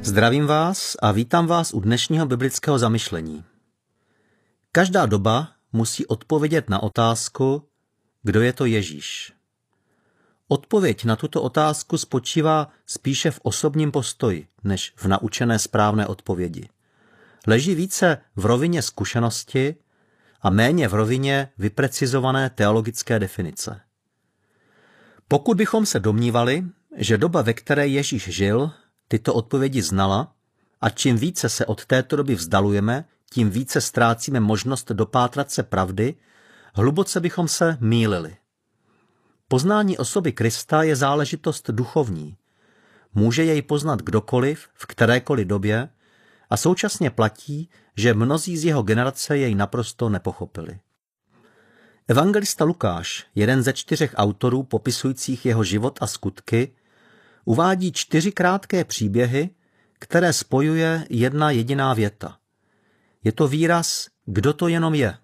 Zdravím vás a vítám vás u dnešního biblického zamyšlení. Každá doba musí odpovědět na otázku, kdo je to Ježíš. Odpověď na tuto otázku spočívá spíše v osobním postoji, než v naučené správné odpovědi. Leží více v rovině zkušenosti a méně v rovině vyprecizované teologické definice. Pokud bychom se domnívali, že doba, ve které Ježíš žil, tyto odpovědi znala, a čím více se od této doby vzdalujeme, tím více ztrácíme možnost dopátrat se pravdy, hluboce bychom se mýlili. Poznání osoby Krista je záležitost duchovní. Může jej poznat kdokoliv, v kterékoliv době, a současně platí, že mnozí z jeho generace jej naprosto nepochopili. Evangelista Lukáš, jeden ze 4 autorů popisujících jeho život a skutky, uvádí 4 krátké příběhy, které spojuje jedna jediná věta. Je to výraz, kdo to jenom je.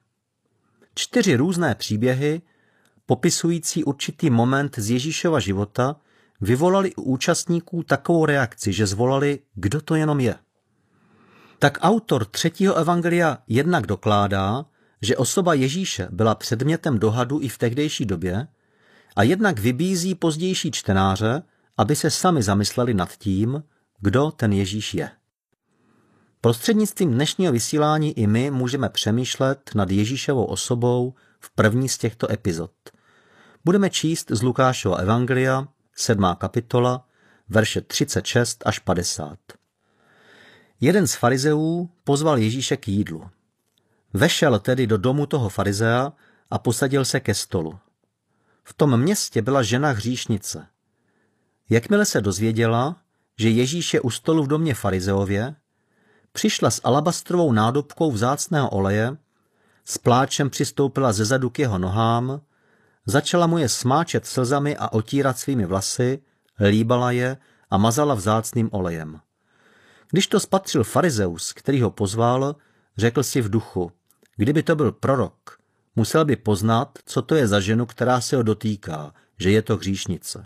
4 různé příběhy, popisující určitý moment z Ježíšova života, vyvolali u účastníků takovou reakci, že zvolali, kdo to jenom je. Tak autor 3. evangelia jednak dokládá, že osoba Ježíše byla předmětem dohadu i v tehdejší době, a jednak vybízí pozdější čtenáře, aby se sami zamysleli nad tím, kdo ten Ježíš je. Prostřednictvím dnešního vysílání i my můžeme přemýšlet nad Ježíšovou osobou v první z těchto epizod. Budeme číst z Lukášova evangelia, 7. kapitola, verše 36 až 50. Jeden z farizeů pozval Ježíše k jídlu. Vešel tedy do domu toho farizea a posadil se ke stolu. V tom městě byla žena hříšnice. Jakmile se dozvěděla, že Ježíš je u stolu v domě farizeově, přišla s alabastrovou nádobkou vzácného oleje, s pláčem přistoupila zezadu k jeho nohám, začala mu je smáčet slzami a otírat svými vlasy, líbala je a mazala vzácným olejem. Když to spatřil farizeus, který ho pozval, řekl si v duchu, kdyby to byl prorok, musel by poznat, co to je za ženu, která se ho dotýká, že je to hříšnice.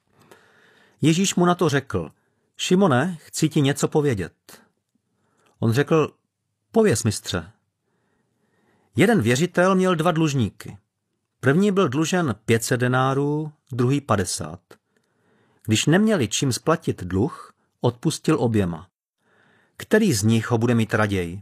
Ježíš mu na to řekl, Šimone, chci ti něco povědět. On řekl, pověz, mistře. Jeden věřitel měl 2 dlužníky. První byl dlužen 500 denárů, druhý 50. Když neměli čím splatit dluh, odpustil oběma. Který z nich ho bude mít raději?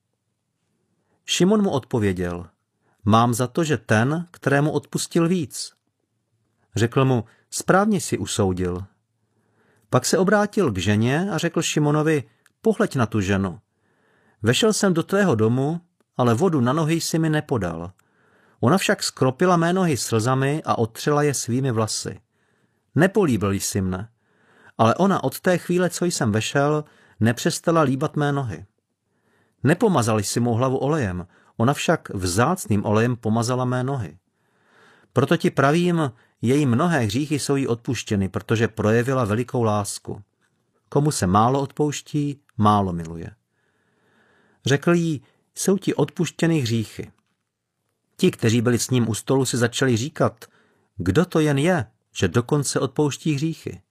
Šimon mu odpověděl, mám za to, že ten, kterému odpustil víc. Řekl mu, správně si usoudil. Pak se obrátil k ženě a řekl Šimonovi, pohleď na tu ženu. Vešel jsem do tvého domu, ale vodu na nohy jsi mi nepodal. Ona však skropila mé nohy slzami a otřela je svými vlasy. Nepolíbil jsi mne, ale ona od té chvíle, co jsem vešel, nepřestala líbat mé nohy. Nepomazal jsi mou hlavu olejem, ona však vzácným olejem pomazala mé nohy. Proto ti pravím, její mnohé hříchy jsou jí odpuštěny, protože projevila velikou lásku. Komu se málo odpouští, málo miluje. Řekl jí, jsou ti odpuštěny hříchy. Ti, kteří byli s ním u stolu, si začali říkat, kdo to jen je, že dokonce odpouští hříchy.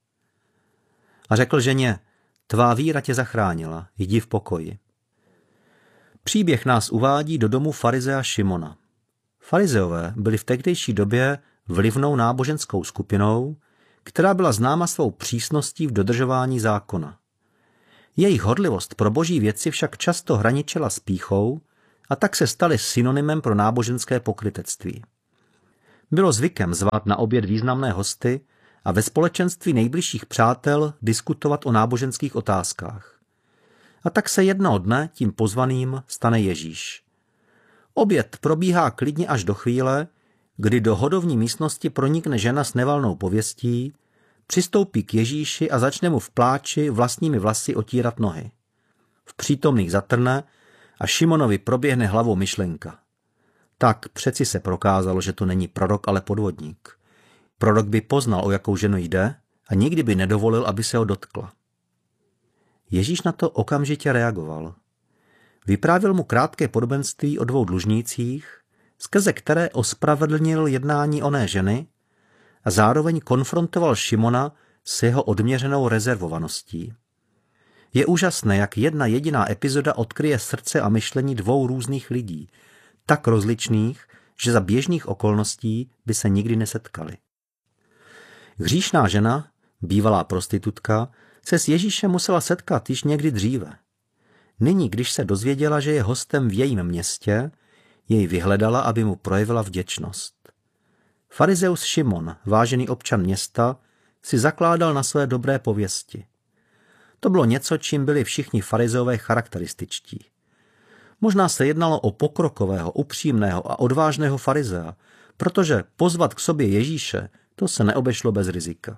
A řekl ženě, tvá víra tě zachránila, jdi v pokoji. Příběh nás uvádí do domu farizea Šimona. Farizeové byli v tehdejší době vlivnou náboženskou skupinou, která byla známa svou přísností v dodržování zákona. Jejich horlivost pro boží věci však často hraničila s pýchou a tak se staly synonymem pro náboženské pokrytectví. Bylo zvykem zvát na oběd významné hosty a ve společenství nejbližších přátel diskutovat o náboženských otázkách. A tak se jednoho dne tím pozvaným stane Ježíš. Oběd probíhá klidně až do chvíle, kdy do hodovní místnosti pronikne žena s nevalnou pověstí, přistoupí k Ježíši a začne mu v pláči vlastními vlasy otírat nohy. V přítomných zatrne a Šimonovi proběhne hlavou myšlenka. Tak přeci se prokázalo, že to není prorok, ale podvodník. Prorok by poznal, o jakou ženu jde a nikdy by nedovolil, aby se ho dotkla. Ježíš na to okamžitě reagoval. Vyprávěl mu krátké podobenství o 2 dlužnících, skrze které ospravedlnil jednání oné ženy a zároveň konfrontoval Šimona s jeho odměřenou rezervovaností. Je úžasné, jak jedna jediná epizoda odkryje srdce a myšlení dvou různých lidí, tak rozličných, že za běžných okolností by se nikdy nesetkali. Hříšná žena, bývalá prostitutka, se s Ježíšem musela setkat již někdy dříve. Nyní, když se dozvěděla, že je hostem v jejím městě, jej vyhledala, aby mu projevila vděčnost. Farizeus Šimon, vážený občan města, si zakládal na své dobré pověsti. To bylo něco, čím byli všichni farizeové charakterističtí. Možná se jednalo o pokrokového, upřímného a odvážného farizea, protože pozvat k sobě Ježíše, to se neobešlo bez rizika.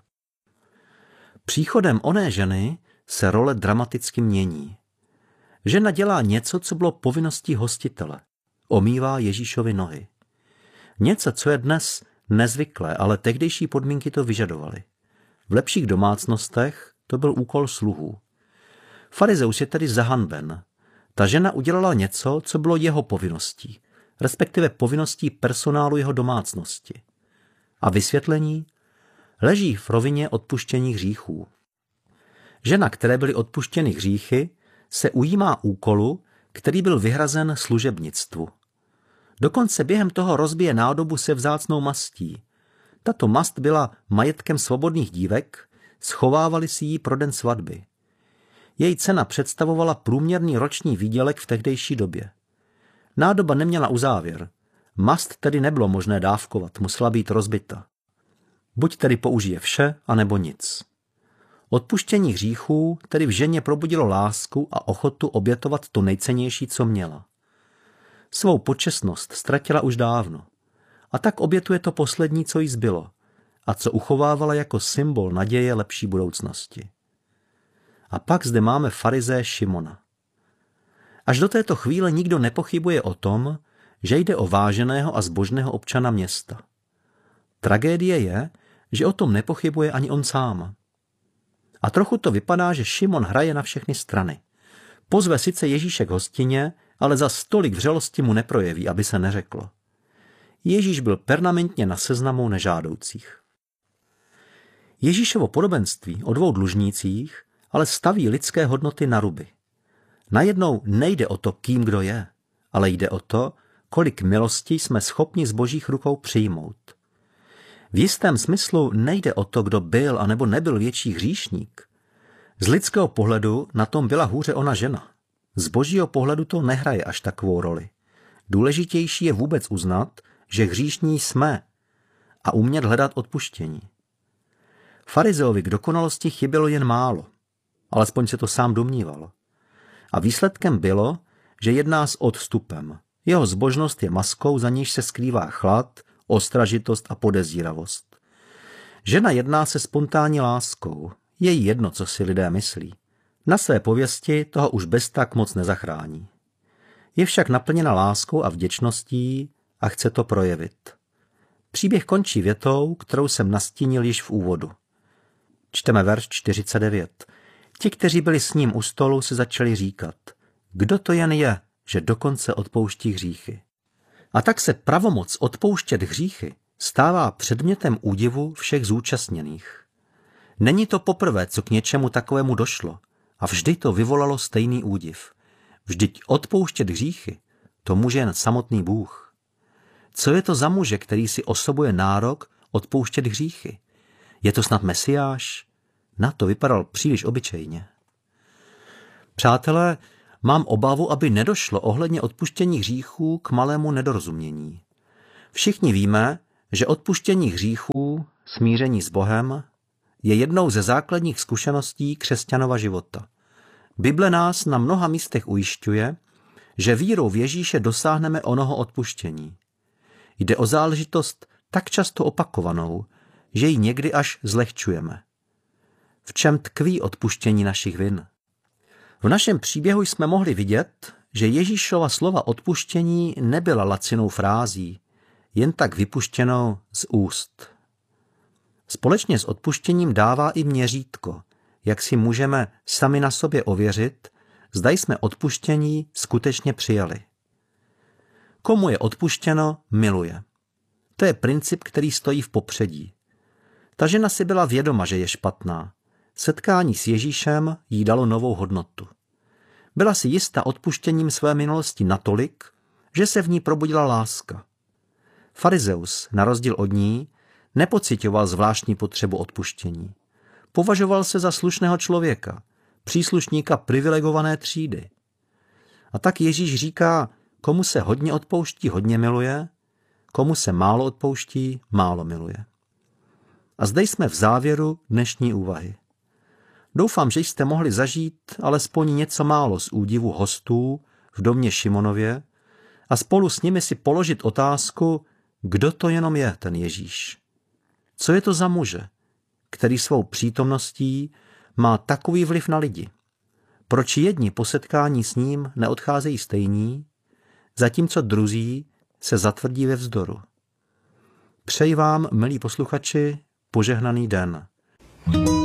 Příchodem oné ženy se role dramaticky mění. Žena dělá něco, co bylo povinností hostitele. Omývá Ježíšovi nohy. Něco, co je dnes nezvyklé, ale tehdejší podmínky to vyžadovaly. V lepších domácnostech to byl úkol sluhů. Farizeus je tedy zahanben. Ta žena udělala něco, co bylo jeho povinností, respektive povinností personálu jeho domácnosti. A vysvětlení leží v rovině odpuštění hříchů. Žena, které byly odpuštěny hříchy, se ujímá úkolu, který byl vyhrazen služebnictvu. Dokonce během toho rozbije nádobu se vzácnou mastí. Tato mast byla majetkem svobodných dívek, schovávali si ji pro den svatby. Její cena představovala průměrný roční výdělek v tehdejší době. Nádoba neměla uzávěr. Mast tedy nebylo možné dávkovat, musela být rozbita. Buď tedy použije vše, anebo nic. Odpuštění hříchů tedy v ženě probudilo lásku a ochotu obětovat to nejcennější, co měla. Svou počestnost ztratila už dávno. A tak obětuje to poslední, co jí zbylo, a co uchovávala jako symbol naděje lepší budoucnosti. A pak zde máme farizé Šimona. Až do této chvíle nikdo nepochybuje o tom, že jde o váženého a zbožného občana města. Tragédie je, že o tom nepochybuje ani on sám. A trochu to vypadá, že Šimon hraje na všechny strany. Pozve sice Ježíše k hostině, ale za stolik vřelosti mu neprojeví, aby se neřeklo. Ježíš byl permanentně na seznamu nežádoucích. Ježíšovo podobenství o dvou dlužnících ale staví lidské hodnoty na ruby. Najednou nejde o to, kým kdo je, ale jde o to, kolik milosti jsme schopni z božích rukou přijmout. V jistém smyslu nejde o to, kdo byl anebo nebyl větší hříšník. Z lidského pohledu na tom byla hůře ona žena. Z božího pohledu to nehraje až takovou roli. Důležitější je vůbec uznat, že hříšní jsme a umět hledat odpuštění. Farizeovi k dokonalosti chybělo jen málo, alespoň se to sám domníval. A výsledkem bylo, že jedná s odstupem. Jeho zbožnost je maskou, za níž se skrývá chlad, ostražitost a podezíravost. Žena jedná se spontánní láskou. Je jí jedno, co si lidé myslí. Na své pověsti toho už bez tak moc nezachrání. Je však naplněna láskou a vděčností a chce to projevit. Příběh končí větou, kterou jsem nastínil již v úvodu. Čteme verš 49. Ti, kteří byli s ním u stolu, se začali říkat, kdo to jen je, že dokonce odpouští hříchy. A tak se pravomoc odpouštět hříchy stává předmětem údivu všech zúčastněných. Není to poprvé, co k něčemu takovému došlo, a vždy to vyvolalo stejný údiv. Vždyť odpouštět hříchy, to může jen samotný Bůh. Co je to za muže, který si osobuje nárok odpouštět hříchy? Je to snad Mesiáš? Na to vypadal příliš obyčejně. Přátelé, mám obavu, aby nedošlo ohledně odpuštění hříchů k malému nedorozumění. Všichni víme, že odpuštění hříchů, smíření s Bohem, je jednou ze základních zkušeností křesťanova života. Bible nás na mnoha místech ujišťuje, že vírou v Ježíše dosáhneme onoho odpuštění. Jde o záležitost tak často opakovanou, že ji někdy až zlehčujeme. V čem tkví odpuštění našich vin? V našem příběhu jsme mohli vidět, že Ježíšova slova odpuštění nebyla lacinou frází, jen tak vypuštěnou z úst. Společně s odpuštěním dává i měřítko, jak si můžeme sami na sobě ověřit, zda jsme odpuštění skutečně přijali. Komu je odpuštěno, miluje. To je princip, který stojí v popředí. Ta žena si byla vědoma, že je špatná. Setkání s Ježíšem jí dalo novou hodnotu. Byla si jista odpuštěním své minulosti natolik, že se v ní probudila láska. Farizeus, na rozdíl od ní, nepociťoval zvláštní potřebu odpuštění. Považoval se za slušného člověka, příslušníka privilegované třídy. A tak Ježíš říká, komu se hodně odpouští, hodně miluje, komu se málo odpouští, málo miluje. A zde jsme v závěru dnešní úvahy. Doufám, že jste mohli zažít alespoň něco málo z údivu hostů v domě Šimonově a spolu s nimi si položit otázku, kdo to jenom je ten Ježíš. Co je to za muže, který svou přítomností má takový vliv na lidi? Proč jedni po setkání s ním neodcházejí stejní, zatímco druzí se zatvrdí ve vzdoru? Přeji vám, milí posluchači, požehnaný den.